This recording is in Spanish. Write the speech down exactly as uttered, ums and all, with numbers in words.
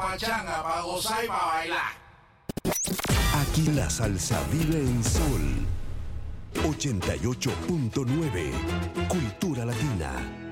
pachanga, para gozar y para bailar. Aquí la salsa vive en Sol ochenta y ocho punto nueve. Cultura Latina.